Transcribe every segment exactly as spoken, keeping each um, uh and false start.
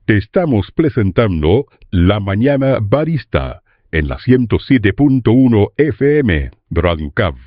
Te estamos presentando La Mañana Barista en la ciento siete punto uno F M, Radio U C A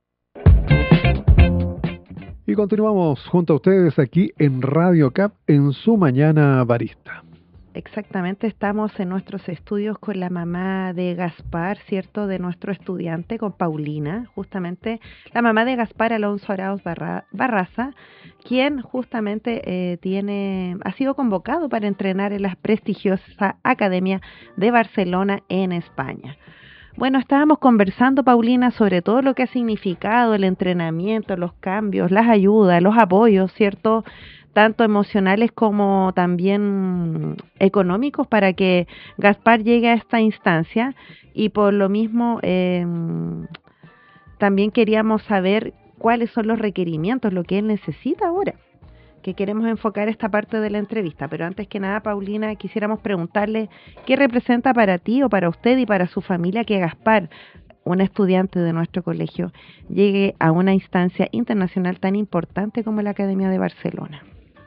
V. Y continuamos junto a ustedes aquí en Radio U C A V en su Mañana Barista. Exactamente, estamos en nuestros estudios con la mamá de Gaspar, ¿cierto? De nuestro estudiante, con Paulina, justamente la mamá de Gaspar, Alonso Arauz Barra, Barraza, quien justamente eh, tiene, ha sido convocado para entrenar en la prestigiosa Academia de Barcelona en España. Bueno, estábamos conversando, Paulina, sobre todo lo que ha significado el entrenamiento, los cambios, las ayudas, los apoyos, ¿cierto?, tanto emocionales como también económicos, para que Gaspar llegue a esta instancia. Y por lo mismo eh, también queríamos saber cuáles son los requerimientos, lo que él necesita ahora, que queremos enfocar esta parte de la entrevista. Pero antes que nada, Paulina, quisiéramos preguntarle qué representa para ti o para usted y para su familia que Gaspar, un estudiante de nuestro colegio, llegue a una instancia internacional tan importante como la Academia de Barcelona.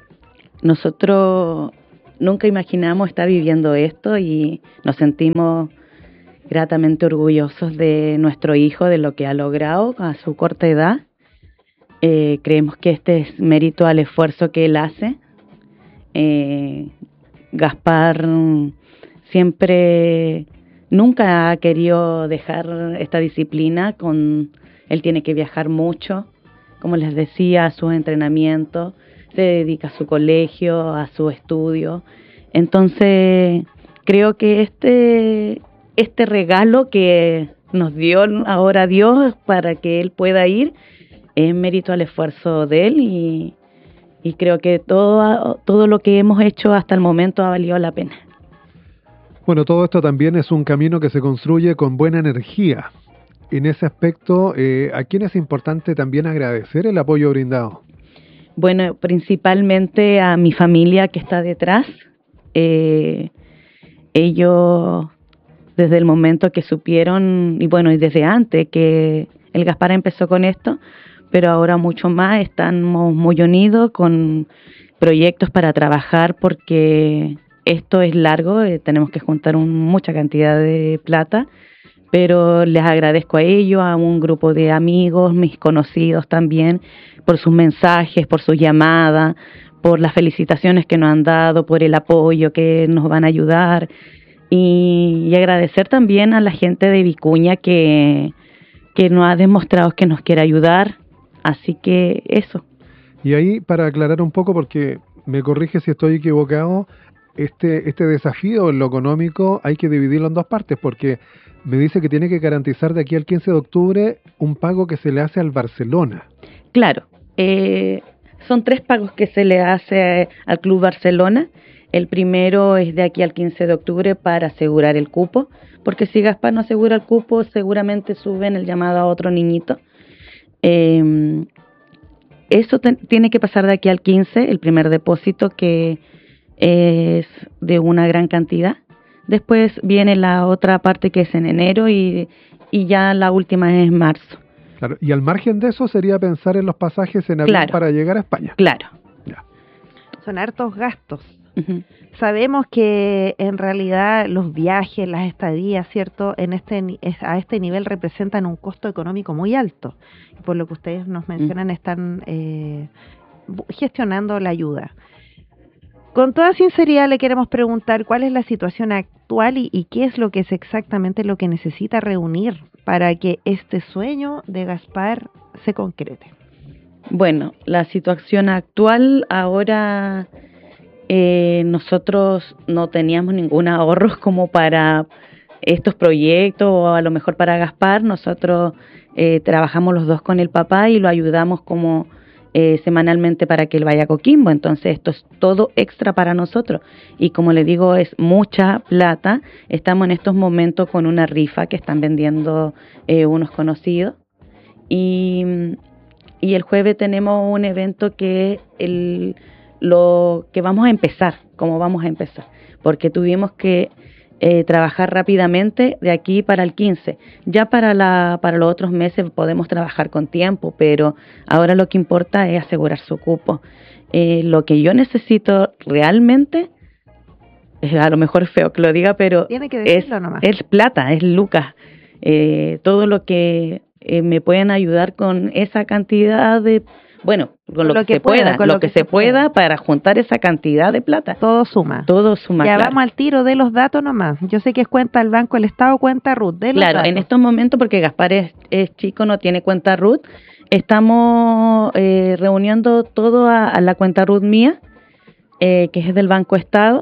Nosotros nunca imaginamos estar viviendo esto y nos sentimos gratamente orgullosos de nuestro hijo, de lo que ha logrado a su corta edad. Eh, creemos que este es mérito al esfuerzo que él hace. Eh, Gaspar siempre, nunca ha querido dejar esta disciplina. Con, él tiene que viajar mucho, como les decía, a sus entrenamientos. Se dedica a su colegio, a su estudio. Entonces, creo que este, este regalo que nos dio ahora Dios para que él pueda ir, es mérito al esfuerzo de él y, y creo que todo, todo lo que hemos hecho hasta el momento ha valido la pena. Bueno, todo esto también es un camino que se construye con buena energía. En ese aspecto, eh, ¿a quién es importante también agradecer el apoyo brindado? Bueno, principalmente a mi familia que está detrás. Eh, ellos, desde el momento que supieron, y bueno, y desde antes que el Gaspar empezó con esto, pero ahora mucho más, estamos muy unidos con proyectos para trabajar, porque esto es largo, eh, tenemos que juntar un, mucha cantidad de plata, pero les agradezco a ellos, a un grupo de amigos, mis conocidos también, por sus mensajes, por sus llamadas, por las felicitaciones que nos han dado, por el apoyo que nos van a ayudar, y, y agradecer también a la gente de Vicuña que, que nos ha demostrado que nos quiere ayudar, así que eso. Y ahí, para aclarar un poco, porque me corrige si estoy equivocado, este, este desafío en lo económico hay que dividirlo en dos partes, porque me dice que tiene que garantizar de aquí al quince de octubre un pago que se le hace al Barcelona. Claro, eh, son tres pagos que se le hace al Club Barcelona. El primero es de aquí al quince de octubre para asegurar el cupo, porque si Gaspar no asegura el cupo, seguramente suben el llamado a otro niñito. Eh, eso te, tiene que pasar de aquí al quince, el primer depósito, que es de una gran cantidad. Después viene la otra parte, que es en enero, y, y ya la última es en marzo. Claro, y al margen de eso sería pensar en los pasajes en avión, claro, para llegar a España. Claro. Ya. Son hartos gastos. Uh-huh. Sabemos que en realidad los viajes, las estadías, ¿cierto?, en este a este nivel representan un costo económico muy alto. Y por lo que ustedes nos mencionan, uh-huh, están eh, gestionando la ayuda. Con toda sinceridad le queremos preguntar cuál es la situación actual y, y qué es lo que es exactamente lo que necesita reunir para que este sueño de Gaspar se concrete. Bueno, la situación actual ahora, eh, nosotros no teníamos ningún ahorro como para estos proyectos o a lo mejor para Gaspar. Nosotros eh, trabajamos los dos con el papá y lo ayudamos como Eh, semanalmente para que él vaya a Coquimbo. Entonces esto es todo extra para nosotros y, como le digo, es mucha plata. Estamos en estos momentos con una rifa que están vendiendo eh, unos conocidos y, y el jueves tenemos un evento que el, lo que vamos a empezar, como vamos a empezar, porque tuvimos que Eh, trabajar rápidamente de aquí para el quince. Ya para la para los otros meses podemos trabajar con tiempo, pero ahora lo que importa es asegurar su cupo. Eh, lo que yo necesito realmente es a lo mejor feo que lo diga, pero Tiene que es, decirlo nomás. es plata, es lucas. Eh, todo lo que eh, me pueden ayudar con esa cantidad de, bueno, con lo, Lo que, que se pueda, pueda, con lo lo que, que se se pueda pueda. para juntar esa cantidad de plata. Todo suma. Todo suma. Ya claro. vamos al tiro de los datos nomás. Yo sé que es cuenta del Banco del Estado, cuenta R U T. De los Claro, datos. en estos momentos, porque Gaspar es, es chico, no tiene cuenta R U T, estamos eh, reuniendo todo a, a la cuenta R U T mía, eh, que es del Banco Estado,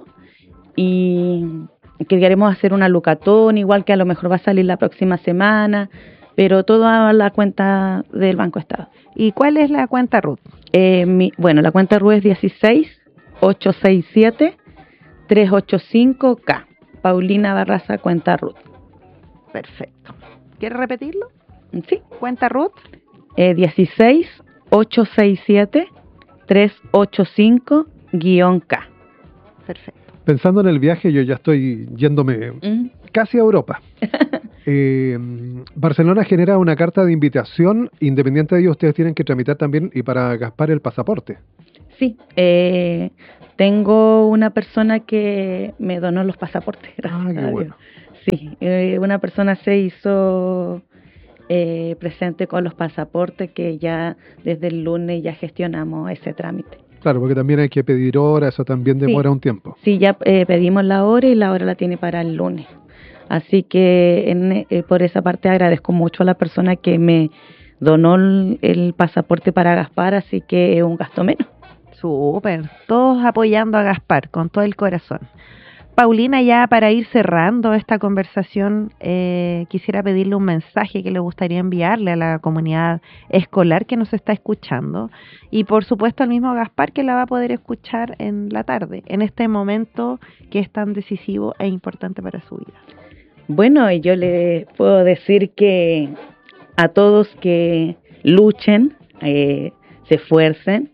y que queremos hacer una lucatón, igual que a lo mejor va a salir la próxima semana, pero todo a la cuenta del Banco Estado. ¿Y cuál es la cuenta R U T? Eh, mi, bueno, la cuenta R U T es dieciséis ochocientos sesenta y siete trescientos ochenta y cinco K. Paulina Barraza, cuenta R U T. Perfecto. ¿Quieres repetirlo? Sí. ¿Cuenta R U T? Eh, dieciséis ochocientos sesenta y siete trescientos ochenta y cinco K. Perfecto. Pensando en el viaje, yo ya estoy yéndome Mm. casi a Europa. Eh, Barcelona genera una carta de invitación, independiente de ello, ustedes tienen que tramitar también, y para Gaspar el pasaporte. Sí, eh, tengo una persona que me donó los pasaportes, gracias Ah, qué a Dios. bueno. Sí, eh, una persona se hizo eh, presente con los pasaportes, que ya desde el lunes ya gestionamos ese trámite. Claro, porque también hay que pedir hora, eso también demora Sí. un tiempo. Sí, ya eh, pedimos la hora y la hora la tiene para el lunes. Así que en, eh, por esa parte agradezco mucho a la persona que me donó el, el pasaporte para Gaspar, así que es un gasto menos. Súper. Todos apoyando a Gaspar con todo el corazón. Paulina, ya para ir cerrando esta conversación, eh, quisiera pedirle un mensaje que le gustaría enviarle a la comunidad escolar que nos está escuchando, y por supuesto al mismo Gaspar, que la va a poder escuchar en la tarde, en este momento que es tan decisivo e importante para su vida. Bueno, yo le puedo decir que a todos que luchen, eh, se esfuercen,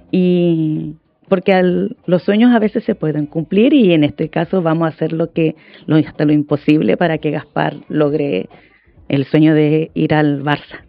y porque al, los sueños a veces se pueden cumplir, y en este caso vamos a hacer lo que lo, hasta lo imposible para que Gaspar logre el sueño de ir al Barça.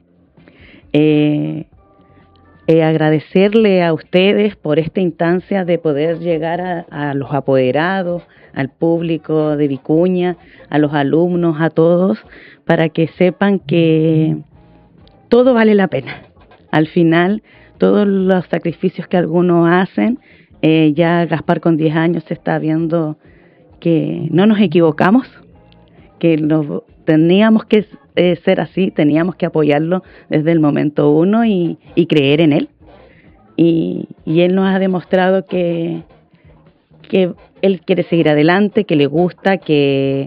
Eh, eh, agradecerle a ustedes por esta instancia de poder llegar a, a los apoderados, al público de Vicuña, a los alumnos, a todos, para que sepan que todo vale la pena. Al final, todos los sacrificios que algunos hacen, eh, ya Gaspar con diez años se está viendo que no nos equivocamos, que nos, teníamos que eh, ser así, teníamos que apoyarlo desde el momento uno y, y creer en él. Y, y él nos ha demostrado que, que él quiere seguir adelante, que le gusta, que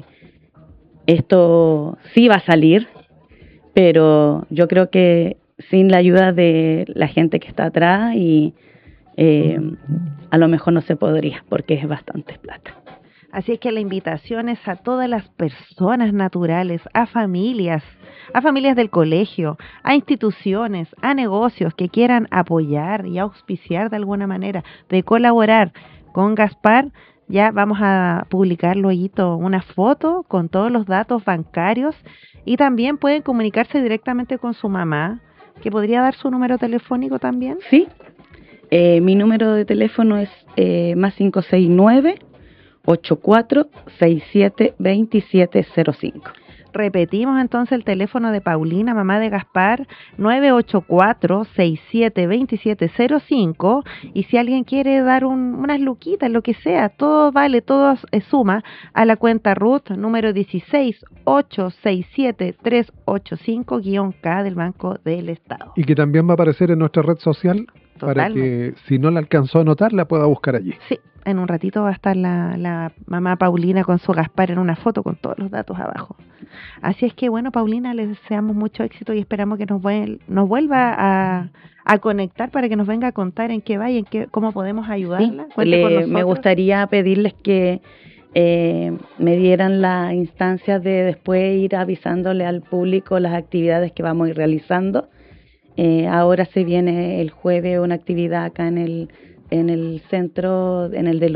esto sí va a salir, pero yo creo que sin la ayuda de la gente que está atrás, y eh, a lo mejor no se podría, porque es bastante plata. Así es que la invitación es a todas las personas naturales, a familias, a familias del colegio, a instituciones, a negocios que quieran apoyar y auspiciar de alguna manera, de colaborar con Gaspar. Ya vamos a publicar luego una foto con todos los datos bancarios, y también pueden comunicarse directamente con su mamá, que podría dar su número telefónico también. Sí, eh, mi número de teléfono es eh, más cinco seis nueve, ocho cuatro seis siete, dos siete cero cinco. Repetimos entonces el teléfono de Paulina, mamá de Gaspar, nueve ocho cuatro seis siete dos siete cero cinco, y si alguien quiere dar un, unas luquitas, lo que sea, todo vale, todo eh, suma a la cuenta R U T número dieciséis ochocientos sesenta y siete trescientos ochenta y cinco K del Banco del Estado. Y que también va a aparecer en nuestra red social, para Totalmente. que si no la alcanzó a anotar, la pueda buscar allí. Sí, en un ratito va a estar la, la mamá Paulina con su Gaspar en una foto con todos los datos abajo. Así es que, bueno, Paulina, les deseamos mucho éxito y esperamos que nos, vuel nos vuelva a, a conectar para que nos venga a contar en qué va y en qué, cómo podemos ayudarla. Sí, le, me gustaría pedirles que eh, me dieran la instancia de después ir avisándole al público las actividades que vamos a ir realizando. Eh, ahora se viene el jueves una actividad acá en el en el centro, en el DeLorean,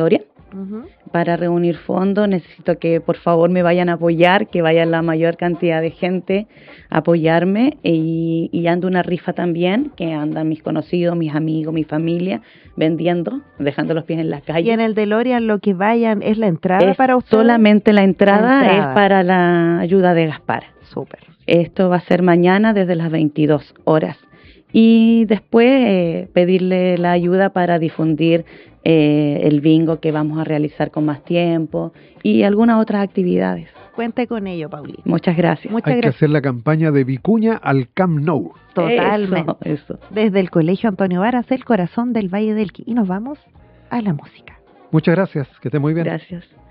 Ujú. para reunir fondos. Necesito que por favor me vayan a apoyar, que vaya la mayor cantidad de gente a apoyarme, y, y ando una rifa también, que andan mis conocidos, mis amigos, mi familia, vendiendo, dejando los pies en la calle. Y en el DeLorean lo que vayan es la entrada Es para ustedes. solamente la entrada, La entrada. es para la ayuda de Gaspar. Súper. Esto va a ser mañana desde las veintidós horas. Y después eh, pedirle la ayuda para difundir eh, el bingo que vamos a realizar con más tiempo y algunas otras actividades. Cuente con ello, Paulina. Muchas gracias. Muchas Hay que gracias. hacer la campaña de Vicuña al Camp Nou. Totalmente. Eso, eso. Desde el Colegio Antonio Varas, el corazón del Valle del Qui. Y nos vamos a la música. Muchas gracias, que esté muy bien. Gracias.